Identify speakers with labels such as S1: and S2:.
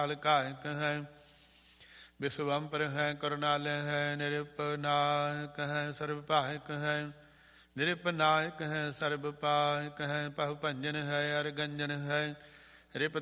S1: ਕਾਇਕ ਹੈ। ਵਿਸ਼ਵੰਪਰ ਹੈ ਕਰੁਣਾਲਯ ਹੈ। ਨਿਰਪਨਾਇਕ ਹੈ ਸਰਬ ਭਾਇਕ ਹੈ। ਨਿਰਪਨਾਇਕ ਹੈ ਸਰਬ ਪਾਇਕ ਹੈ। ਪਹੁ ਭੰਜਨ ਹੈ ਅਰ ਗੰਜਨ ਹੈ। ਰਿਪ